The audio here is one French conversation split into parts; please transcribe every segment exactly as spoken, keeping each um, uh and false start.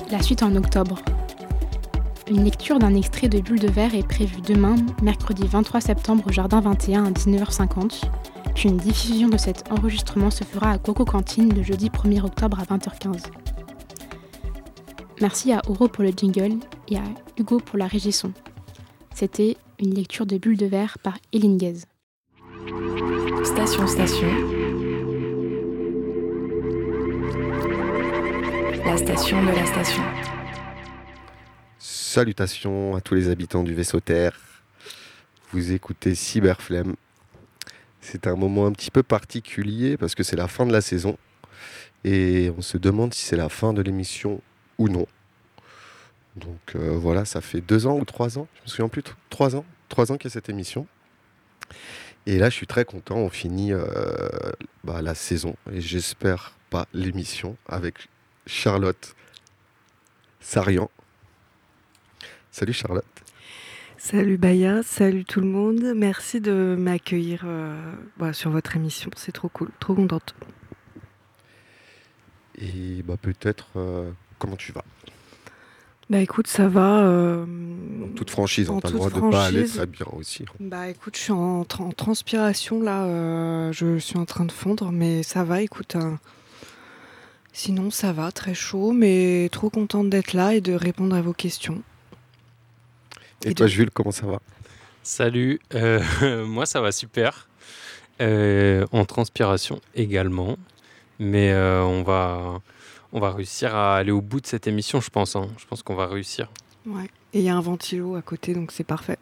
La suite en octobre. Une lecture d'un extrait de Bulle de verre est prévue demain, mercredi vingt-trois septembre au Jardin vingt et un à dix-neuf heures cinquante. Puis une diffusion de cet enregistrement se fera à Coco Cantine le jeudi premier octobre à vingt heures quinze. Merci à Oro pour le jingle et à Hugo pour la régie son. C'était une lecture de Bulle de verre par Hélène Guez. Station Station. La station de la station. Salutations à tous les habitants du vaisseau Terre. Vous écoutez Cyberflemme. C'est un moment un petit peu particulier parce que c'est la fin de la saison et on se demande si c'est la fin de l'émission ou non. Donc euh, voilà, ça fait deux ans ou trois ans, je me souviens plus, t- trois ans, trois ans qu'il y a cette émission. Et là, je suis très content, on finit euh, bah, la saison et j'espère pas l'émission avec Charlotte Sarian. Salut Charlotte. Salut Baya, salut tout le monde. Merci de m'accueillir euh, bah, sur votre émission, c'est trop cool, trop contente. Et bah, peut-être, euh, comment tu vas ? Bah écoute, ça va. Euh, En toute franchise, en on a le toute droit de ne pas aller franchise. très bien aussi. Bah écoute, je suis en, tra- en transpiration là, euh, je suis en train de fondre, mais ça va, écoute. euh, Sinon, ça va, très chaud, mais trop contente d'être là et de répondre à vos questions. Et, Et toi, de- Jules, comment ça va ? Salut, euh, moi ça va super, Euh, en transpiration également, mais euh, on, va, on va réussir à aller au bout de cette émission, je pense. hein. Je pense qu'on va réussir. Ouais. Et il y a un ventilo à côté, donc c'est parfait.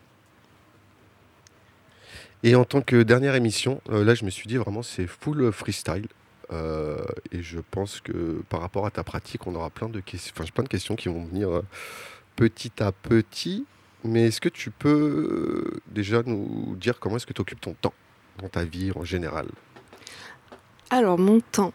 Et en tant que dernière émission, euh, là, je me suis dit vraiment, c'est full freestyle. Euh, et je pense que par rapport à ta pratique, on aura plein de questions, enfin, plein de questions qui vont venir euh, petit à petit. Mais est-ce que tu peux euh, déjà nous dire comment est-ce que tu occupes ton temps dans ta vie en général ? Alors, mon temps.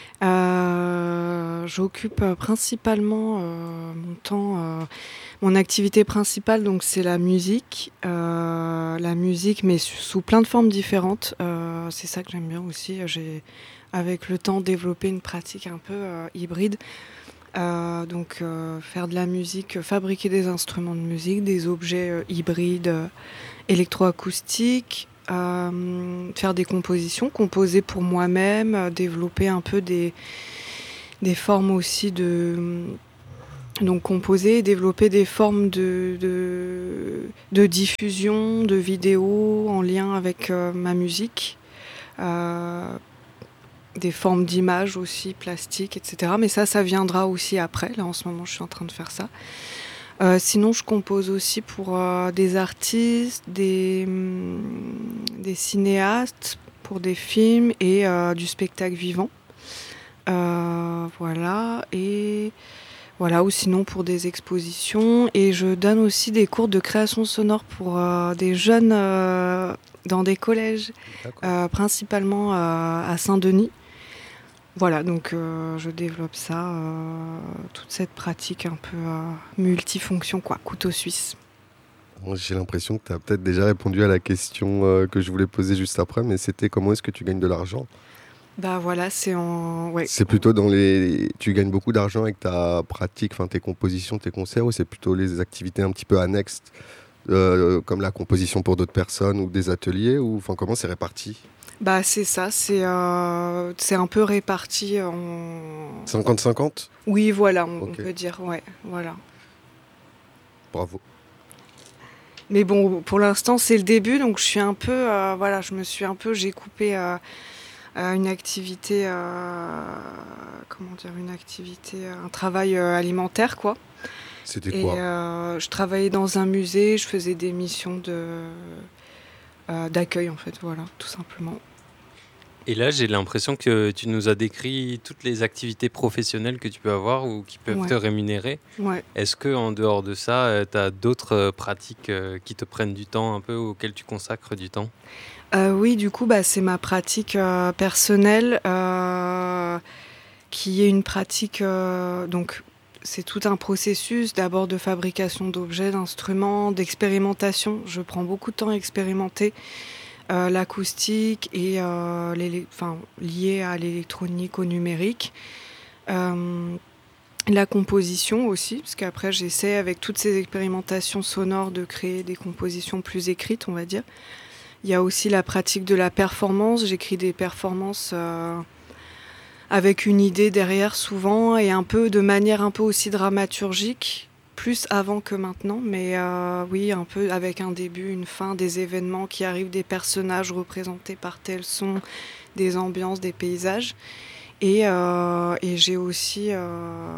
Euh, j'occupe euh, principalement euh, mon temps, euh, mon activité principale, donc c'est la musique. Euh, la musique, mais sous, sous plein de formes différentes. Euh, c'est ça que j'aime bien aussi. J'ai, avec le temps, développé une pratique un peu euh, hybride. Euh, donc, euh, faire de la musique, fabriquer des instruments de musique, des objets euh, hybrides, euh, électroacoustiques. Euh, faire des compositions, composer pour moi-même, euh, développer un peu des, des formes aussi de... Donc composer, développer des formes de, de, de diffusion, de vidéos en lien avec euh, ma musique, euh, des formes d'images aussi, plastiques, et cetera. Mais ça, ça viendra aussi après. Là, en ce moment, je suis en train de faire ça. Euh, sinon, je compose aussi pour euh, des artistes, des, hum, des cinéastes, pour des films et euh, du spectacle vivant. Euh, voilà, et voilà, ou sinon pour des expositions. Et je donne aussi des cours de création sonore pour euh, des jeunes euh, dans des collèges, euh, principalement euh, à Saint-Denis. Voilà, donc euh, je développe ça, euh, toute cette pratique un peu euh, multifonction, quoi, couteau suisse. Moi, j'ai l'impression que tu as peut-être déjà répondu à la question euh, que je voulais poser juste après, mais c'était comment est-ce que tu gagnes de l'argent ? Bah voilà, c'est en... Ouais. C'est plutôt dans les... Tu gagnes beaucoup d'argent avec ta pratique, enfin tes compositions, tes concerts, ou c'est plutôt les activités un petit peu annexes, euh, comme la composition pour d'autres personnes ou des ateliers, ou enfin comment c'est réparti ? Bah c'est ça, c'est, euh, c'est un peu réparti en... cinquante cinquante ? Oui, voilà, on, Ok. on peut dire, ouais, voilà. Bravo. Mais bon, pour l'instant, c'est le début, donc je suis un peu... euh, voilà, je me suis un peu... J'ai coupé euh, euh, une activité... euh, comment dire, une activité... Un travail euh, alimentaire, quoi. C'était Et quoi ? euh, je travaillais dans un musée, je faisais des missions de, euh, d'accueil en fait, voilà, tout simplement. Et là, j'ai l'impression que tu nous as décrit toutes les activités professionnelles que tu peux avoir ou qui peuvent Ouais. te rémunérer. Ouais. Est-ce qu'en dehors de ça, tu as d'autres euh, pratiques euh, qui te prennent du temps un peu, auxquelles tu consacres du temps ? Euh, oui, du coup, bah, c'est ma pratique euh, personnelle euh, qui est une pratique, euh, donc c'est tout un processus d'abord de fabrication d'objets, d'instruments, d'expérimentation. Je prends beaucoup de temps à expérimenter. Euh, l'acoustique et euh, enfin, lié à l'électronique, au numérique. Euh, la composition aussi, parce qu'après j'essaie avec toutes ces expérimentations sonores de créer des compositions plus écrites, on va dire. Il y a aussi la pratique de la performance. J'écris des performances euh, avec une idée derrière souvent et un peu de manière un peu aussi dramaturgique, plus avant que maintenant, mais euh, oui, un peu avec un début, une fin, des événements qui arrivent, des personnages représentés par tel son, des ambiances, des paysages. Et, euh, et j'ai aussi... Euh,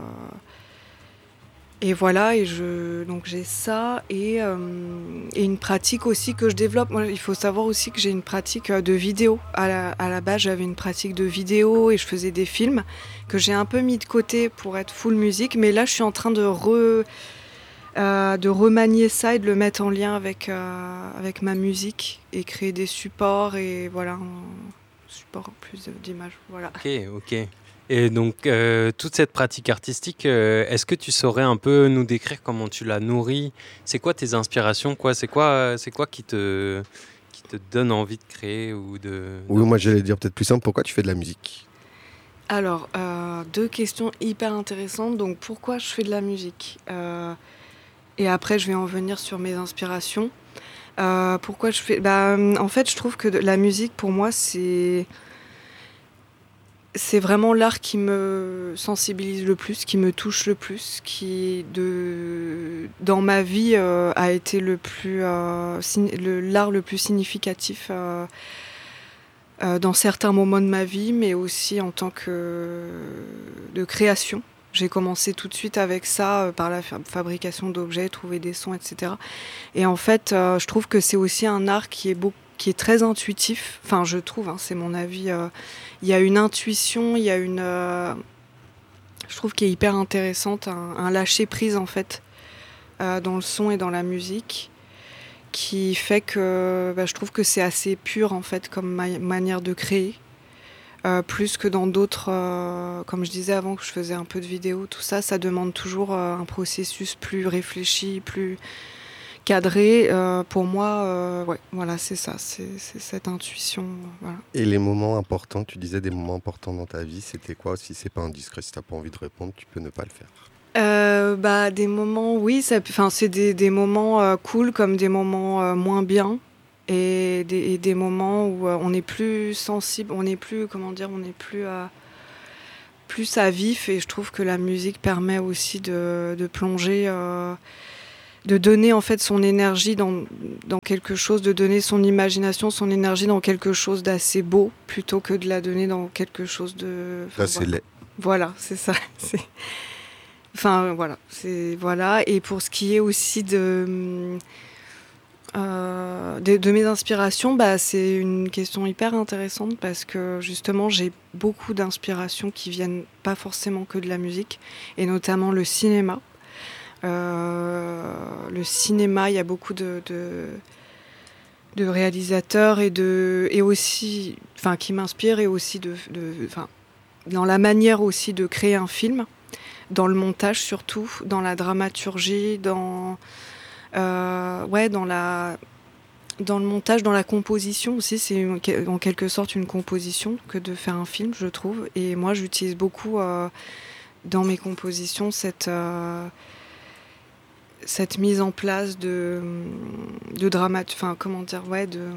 et voilà, et je, donc j'ai ça et, euh, et une pratique aussi que je développe. Moi, il faut savoir aussi que j'ai une pratique de vidéo. À la, à la base, j'avais une pratique de vidéo et je faisais des films que j'ai un peu mis de côté pour être full musique. Mais là, je suis en train de, re, euh, de remanier ça et de le mettre en lien avec, euh, avec ma musique et créer des supports et voilà, un support plus d'images. Voilà. Ok, ok. Et donc, euh, toute cette pratique artistique, euh, est-ce que tu saurais un peu nous décrire comment tu la nourris ? C'est quoi tes inspirations, quoi ? C'est quoi, c'est quoi qui te, qui te donne envie de créer ou de... Oui, moi j'allais dire peut-être plus simple, pourquoi tu fais de la musique ? Alors, euh, deux questions hyper intéressantes. Donc, pourquoi je fais de la musique ? euh, Et après, je vais en venir sur mes inspirations. Euh, pourquoi je fais... Bah, en fait, je trouve que la musique, pour moi, c'est... C'est vraiment l'art qui me sensibilise le plus, qui me touche le plus, qui, de, dans ma vie, euh, a été le plus, euh, le, l'art le plus significatif euh, euh, dans certains moments de ma vie, mais aussi en tant que de création. J'ai commencé tout de suite avec ça, euh, par la fa- fabrication d'objets, trouver des sons, et cetera. Et en fait, euh, je trouve que c'est aussi un art qui est beaucoup qui est très intuitif, enfin je trouve, hein, c'est mon avis, euh, il y a une intuition, il y a une, euh, je trouve qui est hyper intéressante, un, un lâcher-prise en fait, euh, dans le son et dans la musique, qui fait que bah, je trouve que c'est assez pur en fait comme ma- manière de créer, euh, plus que dans d'autres, euh, comme je disais avant que je faisais un peu de vidéo, tout ça, ça demande toujours euh, un processus plus réfléchi, plus cadré. Euh, pour moi, euh, ouais, voilà, c'est ça, c'est, c'est cette intuition. euh, Voilà. Et les moments importants, tu disais des moments importants dans ta vie, c'était quoi ? Si c'est pas indiscret, si t'as pas envie de répondre, tu peux ne pas le faire. Euh, bah, des moments, oui, ça, enfin, c'est des, des moments euh, cool comme des moments euh, moins bien. Et des, et des moments où euh, on est plus sensible, on est plus, comment dire, on est plus à, plus à vif. Et je trouve que la musique permet aussi de, de plonger. Euh, de donner en fait son énergie dans, dans quelque chose, de donner son imagination, son énergie dans quelque chose d'assez beau, plutôt que de la donner dans quelque chose de... Là, c'est voilà. laid. Voilà, c'est ça. C'est... Enfin, voilà. C'est... voilà. Et pour ce qui est aussi de, euh, de, de mes inspirations, bah, c'est une question hyper intéressante parce que justement, j'ai beaucoup d'inspirations qui viennent pas forcément que de la musique, et notamment le cinéma. Euh, le cinéma, il y a beaucoup de, de, de réalisateurs et, de, et aussi, enfin, qui m'inspirent et aussi de, de, enfin, dans la manière aussi de créer un film, dans le montage surtout, dans la dramaturgie, dans, euh, ouais, dans, la, dans le montage, dans la composition aussi. C'est une, en quelque sorte une composition que de faire un film, je trouve. Et moi, j'utilise beaucoup euh, dans mes compositions cette... Euh, cette mise en place de, de drama, enfin comment dire, ouais, de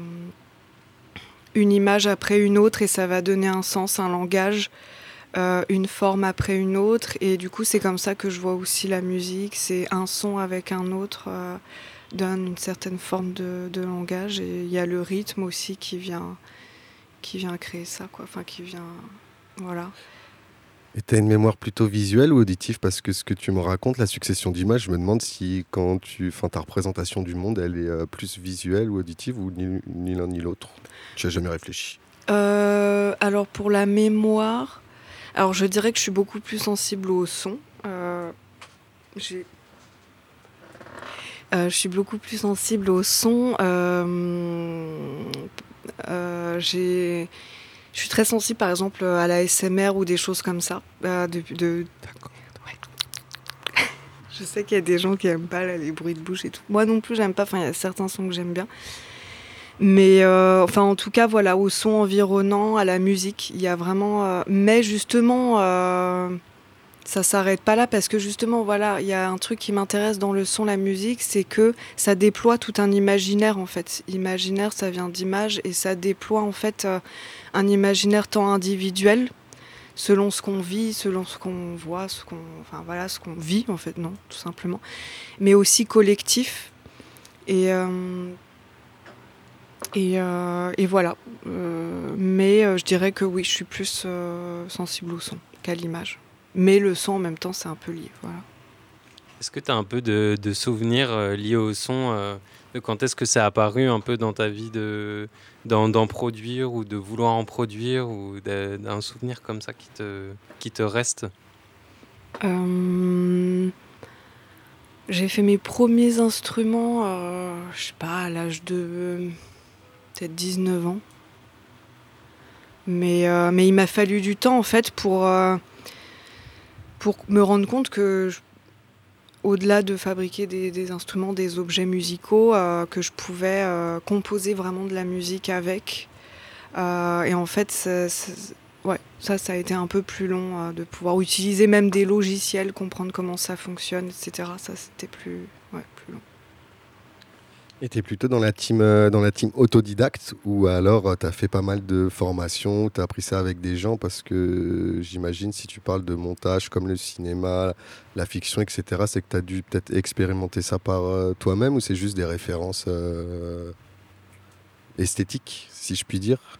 une image après une autre et ça va donner un sens, un langage, euh, une forme après une autre et du coup c'est comme ça que je vois aussi la musique, c'est un son avec un autre euh, donne une certaine forme de, de langage et il y a le rythme aussi qui vient qui vient créer ça quoi, enfin qui vient, voilà. Et tu as une mémoire plutôt visuelle ou auditive ? Parce que ce que tu me racontes, la succession d'images, je me demande si quand tu, enfin, ta représentation du monde, elle est euh, plus visuelle ou auditive ou ni, ni l'un ni l'autre. Tu n'as jamais réfléchi ? euh, Alors pour la mémoire, alors je dirais que je suis beaucoup plus sensible au son. Euh, j'ai... Euh, je suis beaucoup plus sensible au son. Euh, euh, j'ai... Je suis très sensible, par exemple, à l'A S M R ou des choses comme ça. Euh, de, de... D'accord. Ouais. Je sais qu'il y a des gens qui n'aiment pas là, les bruits de bouche et tout. Moi non plus, j'aime pas. Enfin, il y a certains sons que j'aime bien. Mais euh, enfin, en tout cas, voilà, au son environnant, à la musique, il y a vraiment... Euh... Mais justement, euh... ça s'arrête pas là parce que justement, voilà, il y a un truc qui m'intéresse dans le son, la musique, c'est que ça déploie tout un imaginaire en fait. Imaginaire, ça vient d'image et ça déploie en fait euh, un imaginaire tant individuel, selon ce qu'on vit, selon ce qu'on voit, ce qu'on, enfin voilà, ce qu'on vit en fait, non, tout simplement, mais aussi collectif. Et euh, et, euh, et voilà. Euh, mais euh, je dirais que oui, je suis plus euh, sensible au son qu'à l'image. Mais le son, en même temps, c'est un peu lié. Voilà. Est-ce que tu as un peu de, de souvenirs euh, liés au son euh, de quand est-ce que ça a apparu un peu dans ta vie de, d'en, d'en produire ou de vouloir en produire ou de, d'un souvenir comme ça qui te, qui te reste? Euh, j'ai fait mes premiers instruments, euh, je sais pas, à l'âge de euh, peut-être dix-neuf ans. Mais, euh, mais il m'a fallu du temps, en fait, pour, euh, pour me rendre compte que, je, au-delà de fabriquer des, des instruments, des objets musicaux, euh, que je pouvais euh, composer vraiment de la musique avec. Euh, et en fait, c'est, c'est, ouais, ça, ça a été un peu plus long euh, de pouvoir utiliser même des logiciels, comprendre comment ça fonctionne, et cetera. Ça, c'était plus, ouais, plus long. Et tu es plutôt dans la team, euh, dans la team autodidacte ou alors tu as fait pas mal de formations, tu as appris ça avec des gens parce que euh, j'imagine si tu parles de montage comme le cinéma, la fiction, et cetera, c'est que tu as dû peut-être expérimenter ça par euh, toi-même ou c'est juste des références euh, esthétiques, si je puis dire?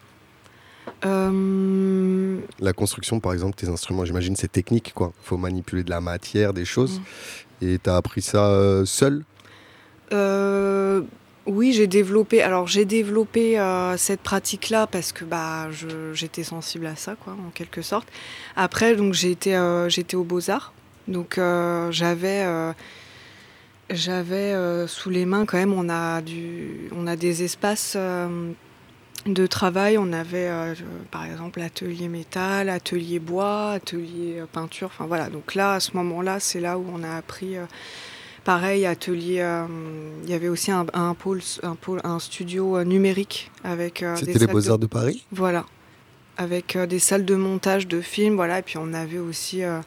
Euh... La construction, par exemple, tes instruments, j'imagine c'est technique, quoi. Il faut manipuler de la matière, des choses. Mmh. Et tu as appris ça euh, seul? Euh, oui, j'ai développé. Alors j'ai développé euh, cette pratique-là parce que bah je, j'étais sensible à ça, quoi, en quelque sorte. Après, donc j'ai été, euh, j'étais aux Beaux-Arts, donc euh, j'avais, euh, j'avais euh, sous les mains quand même. On a du, on a des espaces euh, de travail. On avait euh, par exemple atelier métal, atelier bois, atelier peinture. Enfin voilà. Donc là, à ce moment-là, c'est là où on a appris. Euh, Pareil, atelier, euh, il y avait aussi un, un, pôle, un, pôle, un studio euh, numérique avec euh, C'était des les salles Beaux-Arts de, de Paris? Voilà, avec euh, des salles de montage de films, voilà, et puis on avait aussi euh,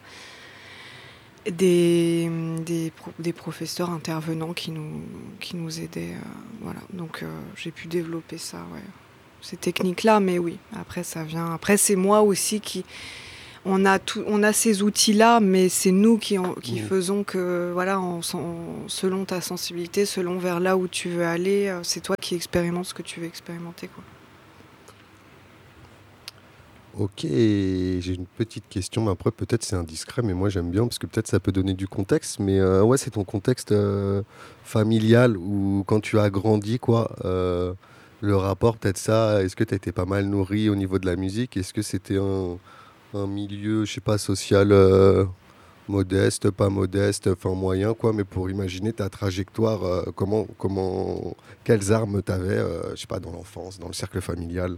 des, des, pro, des professeurs intervenants qui nous, qui nous aidaient, euh, voilà. Donc euh, j'ai pu développer ça, ouais. Ces techniques-là, mais oui, après ça vient, après c'est moi aussi qui... On a, tout, on a ces outils-là, mais c'est nous qui, en, qui mmh. faisons que, voilà, en, en, selon ta sensibilité, selon vers là où tu veux aller, c'est toi qui expérimentes ce que tu veux expérimenter, quoi. Ok, j'ai une petite question, mais après peut-être c'est indiscret, mais moi j'aime bien parce que peut-être ça peut donner du contexte. Mais euh, ouais, c'est ton contexte euh, familial ou quand tu as grandi, quoi. Euh, le rapport, peut-être ça. Est-ce que tu as été pas mal nourri au niveau de la musique? Est-ce que c'était un un milieu, je sais pas, social euh, modeste, pas modeste, enfin moyen, quoi, mais pour imaginer ta trajectoire, euh, comment, comment, quelles armes t'avais, euh, je sais pas, dans l'enfance, dans le cercle familial?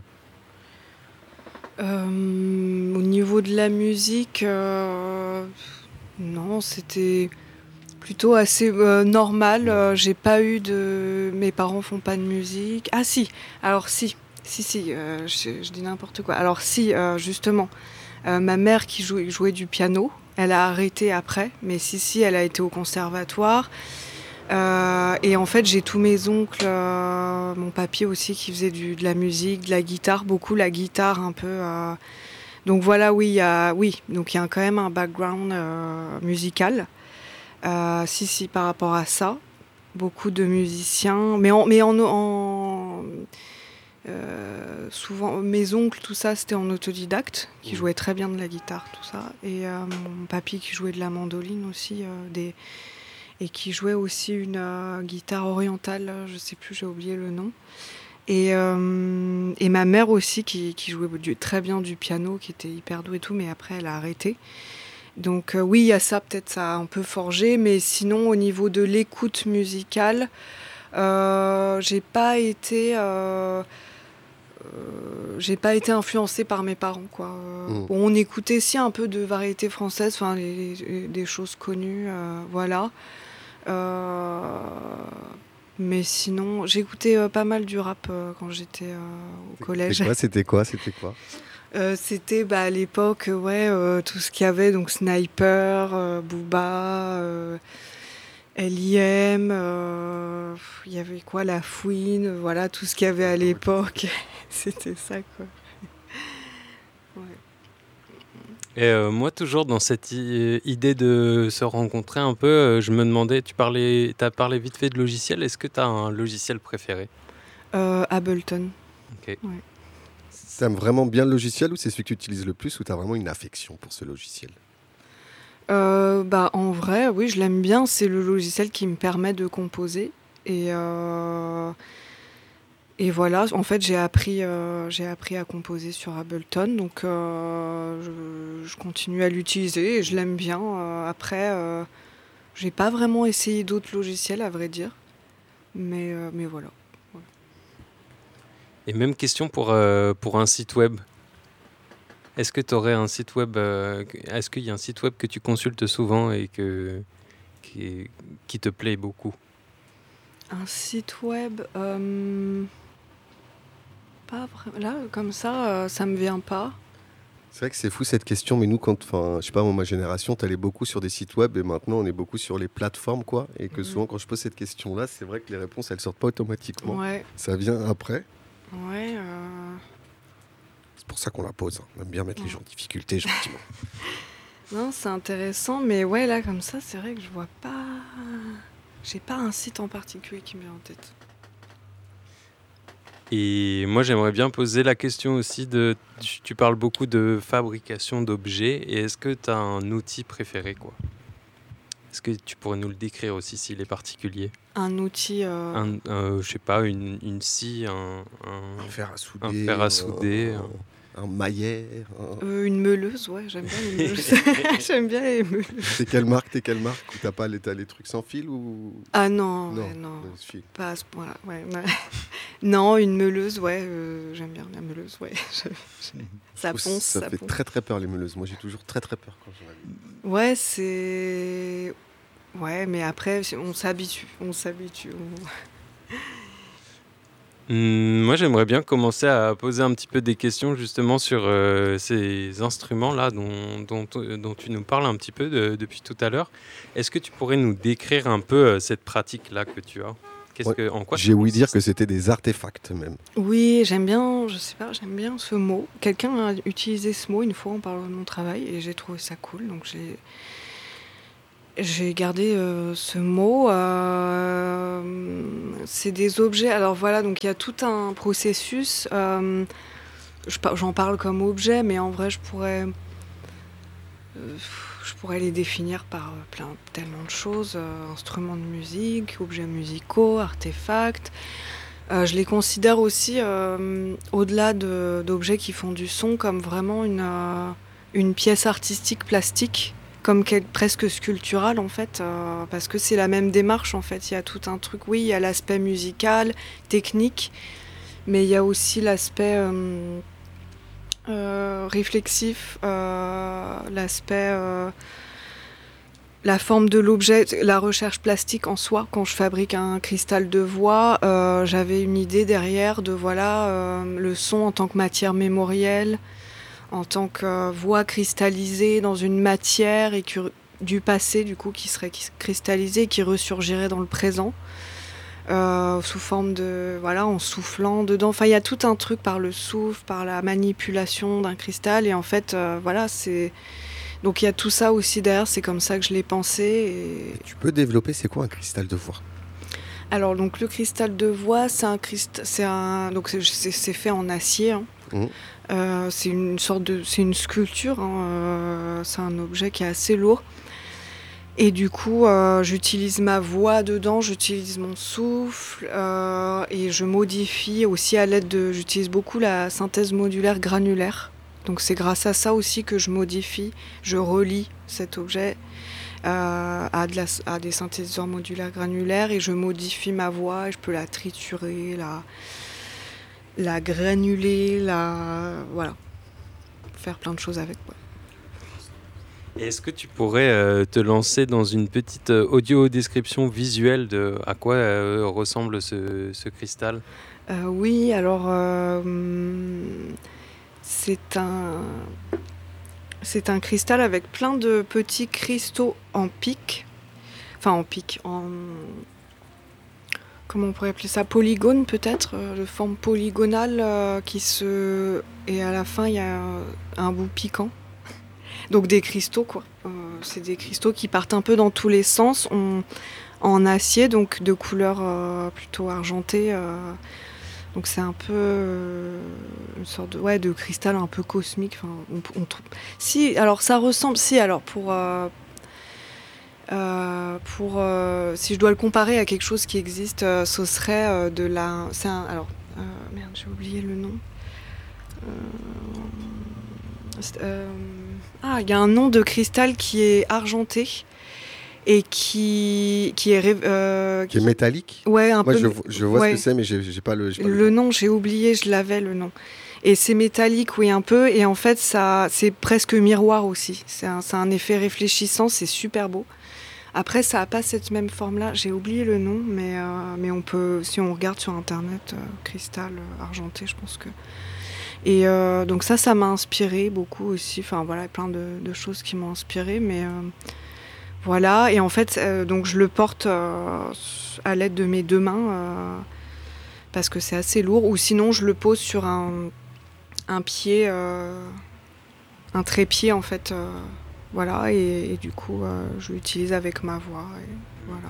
Euh, au niveau de la musique, euh, non, c'était plutôt assez euh, normal. Euh, j'ai pas eu de... Mes parents font pas de musique. Ah si, alors si, si, si, euh, je, je dis n'importe quoi. Alors si, euh, justement... Euh, ma mère qui jouait, jouait du piano, elle a arrêté après, mais si, si, elle a été au conservatoire. Euh, et en fait, j'ai tous mes oncles, euh, mon papy aussi qui faisait du, de la musique, de la guitare, beaucoup la guitare un peu. Euh... Donc voilà, oui, il y a, oui, donc il y a quand même un background euh, musical. Euh, si, si, par rapport à ça, beaucoup de musiciens, mais en, mais en, en Euh, souvent mes oncles, tout ça, c'était en autodidacte, qui jouaient très bien de la guitare, tout ça, et euh, mon papy qui jouait de la mandoline aussi, euh, des... et qui jouait aussi une euh, guitare orientale, je sais plus, j'ai oublié le nom, et, euh, et ma mère aussi qui, qui jouait du, très bien du piano, qui était hyper douée et tout, mais après elle a arrêté. Donc euh, oui, il y a ça, peut-être ça a un peu forgé, mais sinon au niveau de l'écoute musicale, euh, j'ai pas été euh, Euh, j'ai pas été influencée par mes parents, quoi. Euh, mmh. bon, on écoutait si un peu de variété française, enfin les, les, des choses connues, euh, voilà. Euh, mais sinon, j'écoutais euh, pas mal du rap euh, quand j'étais euh, au collège. C'était quoi, c'était quoi, c'était quoi Euh, c'était bah, à l'époque, ouais, euh, tout ce qu'il y avait, donc Sniper, euh, Booba, euh, L I M, euh, il y avait quoi, La Fouine, euh, voilà, tout ce qu'il y avait à l'époque. C'était ça, quoi. Ouais. Et euh, moi, toujours dans cette i- idée de se rencontrer un peu, euh, je me demandais, tu parlais, t'as parlé vite fait de logiciel, est-ce que tu as un logiciel préféré? Euh, Ableton. Ok. Ouais. T'aimes vraiment bien le logiciel ou c'est celui que tu utilises le plus ou t'as vraiment une affection pour ce logiciel? Euh, bah, en vrai, oui, je l'aime bien. C'est le logiciel qui me permet de composer. Et, euh, et voilà, en fait, j'ai appris, euh, j'ai appris à composer sur Ableton. Donc, euh, je, je continue à l'utiliser et je l'aime bien. Euh, après, euh, j'ai pas vraiment essayé d'autres logiciels, à vrai dire. Mais, euh, mais voilà. Et même question pour, euh, pour un site web. Est-ce que tu aurais un site web, euh, que- est-ce qu'il y a un site web que tu consultes souvent et que, qui, qui te plaît beaucoup? Un site web, euh, pas vraiment. Là, comme ça, euh, ça me vient pas. C'est vrai que c'est fou cette question, mais nous, quand, enfin, je sais pas, moi, ma génération, t'allais beaucoup sur des sites web et maintenant on est beaucoup sur les plateformes, quoi. Et que Mhm. souvent, quand je pose cette question-là, c'est vrai que les réponses, elles sortent pas automatiquement. Ouais, Ça vient après. ouais. euh, C'est pour ça qu'on la pose. hein. On aime bien mettre les gens en difficulté, gentiment. Non, c'est intéressant, mais ouais, là, comme ça, c'est vrai que je vois pas. J'ai pas un site en particulier qui me vient en tête. Et moi, j'aimerais bien poser la question aussi de, tu, tu parles beaucoup de fabrication d'objets, et est-ce que tu as un outil préféré, quoi? Est-ce que tu pourrais nous le décrire aussi s'il est particulier? Un outil. euh, Un, euh, je sais pas, une, une scie, un, un- Un fer à souder. un fer à souder, Un, un maillet. un- euh, une meuleuse, ouais, j'aime bien les meuleuses. J'aime bien les meuleuses. T'es quelle marque T'es quelle marque Ou t'as pas les, t'as les trucs sans fil ou Ah non, Non, ouais, non. sans fil. Pas à ce point-là, ouais. ouais. Non, une meuleuse, ouais, euh, j'aime bien la meuleuse, ouais. Je- je- Ça Je trouve ponce, Ça ça fait ponce. très très peur les meuleuses. Moi j'ai toujours très très peur quand j'en ai vu. Ouais, c'est. Ouais, mais après, on s'habitue. On s'habitue. on- Hmm, moi, j'aimerais bien commencer à poser un petit peu des questions justement sur euh, ces instruments-là dont, dont, euh, dont tu nous parles un petit peu de- depuis tout à l'heure. Est-ce que tu pourrais nous décrire un peu euh, cette pratique-là que tu as? Qu'est-ce Ouais, que, en quoi ça J'ai ouï dire que consiste? c'était des artefacts même. Oui, j'aime bien, je sais pas, j'aime bien ce mot. Quelqu'un a utilisé ce mot une fois en parlant de mon travail et j'ai trouvé ça cool, donc j'ai j'ai gardé euh, ce mot. euh, c'est des objets. Alors voilà, donc il y a tout un processus. euh, je par- j'en parle comme objet, mais en vrai, je pourrais euh, je pourrais les définir par euh, plein tellement de choses. euh, instruments de musique, objets musicaux, artefacts. Euh, je les considère aussi, euh, au-delà de- d'objets qui font du son, comme vraiment une, euh, une pièce artistique plastique, comme quel- presque sculpturale en fait, euh, parce que c'est la même démarche en fait. Il y a tout un truc, oui, il y a l'aspect musical, technique, mais il y a aussi l'aspect euh, euh, réflexif, euh, l'aspect... euh, la forme de l'objet, la recherche plastique en soi. Quand je fabrique un cristal de voix, euh, j'avais une idée derrière de voilà euh, le son en tant que matière mémorielle, en tant que euh, voix cristallisée dans une matière et que, du passé du coup qui serait cristallisée et qui ressurgirait dans le présent euh, sous forme de voilà en soufflant dedans. Enfin il y a tout un truc par le souffle, par la manipulation d'un cristal et en fait euh, voilà c'est donc il y a tout ça aussi derrière, c'est comme ça que je l'ai pensé. Et... Tu peux développer, c'est quoi un cristal de voix? Alors donc le cristal de voix, c'est un crist... c'est un donc c'est, c'est, c'est fait en acier. Hein. Mmh. Euh, c'est une sorte de, c'est une sculpture. Hein. Euh, c'est un objet qui est assez lourd. Et du coup, euh, j'utilise ma voix dedans, j'utilise mon souffle euh, et je modifie aussi à l'aide de. J'utilise beaucoup la synthèse modulaire granulaire. Donc c'est grâce à ça aussi que je modifie, je relie cet objet euh, à, de la, à des synthétiseurs modulaires granulaires et je modifie ma voix, et je peux la triturer, la, la granuler, la, voilà, faire plein de choses avec. Ouais. Et est-ce que tu pourrais euh, te lancer dans une petite euh, audio description visuelle de à quoi euh, ressemble ce, ce cristal? Euh, oui, alors... Euh, c'est un, c'est un cristal avec plein de petits cristaux en pic, enfin en pic, en comment on pourrait appeler ça, polygone peut-être, euh, de forme polygonale euh, qui se, et à la fin il y a un bout piquant. Donc des cristaux quoi. Euh, c'est des cristaux qui partent un peu dans tous les sens, on, en acier, donc de couleur euh, plutôt argentée. Euh, donc c'est un peu euh, une sorte de, ouais, de cristal un peu cosmique. Enfin, on, on, si, alors ça ressemble, si alors pour euh, euh, pour euh, si je dois le comparer à quelque chose qui existe, euh, ce serait euh, de la, c'est un, alors euh, merde, j'ai oublié le nom. Euh, euh, ah, il y a un nom de cristal qui est argenté. Et qui, qui est... Euh, qui est métallique. Ouais, un Moi, peu... je, je vois ouais. ce que c'est, mais j'ai, j'ai pas le... J'ai pas le le nom, j'ai oublié, je l'avais, le nom. Et c'est métallique, oui, un peu. Et en fait, ça, c'est presque miroir aussi. C'est un, c'est un effet réfléchissant, c'est super beau. Après, ça n'a pas cette même forme-là. J'ai oublié le nom, mais, euh, mais on peut... Si on regarde sur Internet, euh, cristal euh, argenté, je pense que... Et euh, donc ça, ça m'a inspiré beaucoup aussi. Enfin, voilà, plein de, de choses qui m'ont inspiré, mais... Euh, Voilà, et en fait, euh, donc je le porte euh, à l'aide de mes deux mains euh, parce que c'est assez lourd, ou sinon je le pose sur un, un pied, euh, un trépied en fait, euh, voilà, et, et du coup euh, je l'utilise avec ma voix, et voilà.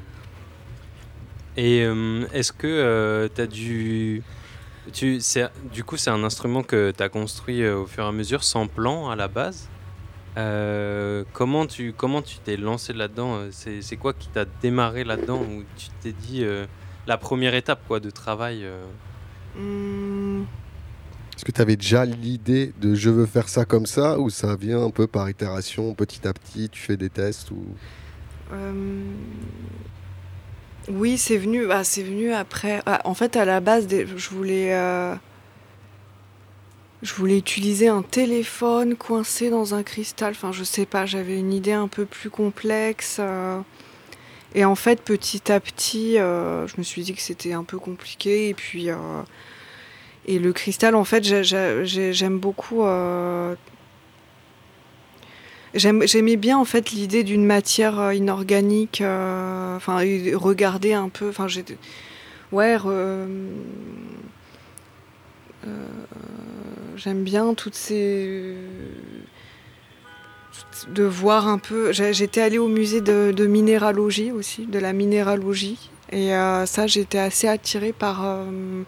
Et euh, est-ce que euh, tu as dû... Tu, c'est, du coup, c'est un instrument que tu as construit euh, au fur et à mesure, sans plan à la base. Euh, comment tu comment tu t'es lancé là-dedans? C'est, c'est quoi qui t'a démarré là-dedans, où tu t'es dit euh, la première étape quoi de travail euh... Mmh. Est-ce que tu avais déjà l'idée de je veux faire ça comme ça, ou ça vient un peu par itération, petit à petit, tu fais des tests ou... euh... Oui, c'est venu, bah, c'est venu après. Ah, en fait, à la base, je voulais euh... Je voulais utiliser un téléphone coincé dans un cristal. Enfin, je sais pas, j'avais une idée un peu plus complexe. Euh... Et en fait, petit à petit, euh, je me suis dit que c'était un peu compliqué. Et puis, euh... et le cristal, en fait, j'ai, j'ai, j'aime beaucoup. Euh... J'aime, j'aimais bien en fait l'idée d'une matière inorganique. Euh... Enfin, regarder un peu. Enfin, j'ai, ouais. Re... Euh... J'aime bien toutes ces... de voir un peu... J'étais allée au musée de, de minéralogie aussi, de la minéralogie. Et euh, ça, j'étais assez attirée par, euh,